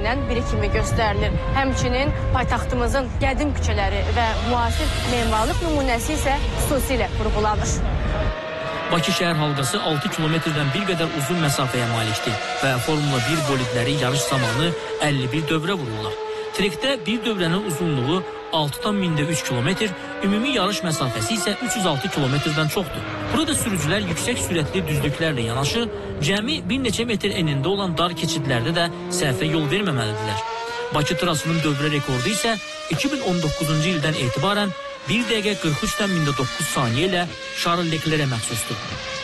səviyyəsindən biri kimi göstərilir. Həmçinin paytaxtımızın qədim küçələri və müasir memarlıq nümunəsi isə xüsusilə vurğulanır. Bakı şəhər halqası 6 kilometrdən bir qədər uzun məsafəyə malikdir və Formula 1 bolidləri yarış zamanı 51 dövrə vururlar. Trekdə bir dövrənin uzunluğu 6,3 kilometr, ümumi yarış məsafəsi isə 306 kilometrdən çoxdur. Burada sürücülər yüksək sürətli düzlüklərlə yanaşı, cəmi bir neçə metr enində olan dar keçidlərdə də səhvə yol verməməlidirlər. Bakı trasının dövrə rekordu isə 2019-cu ildən etibarən 1 dəqiqə 43,9 saniyə ilə Charles Leclerc'ə məxsusdur.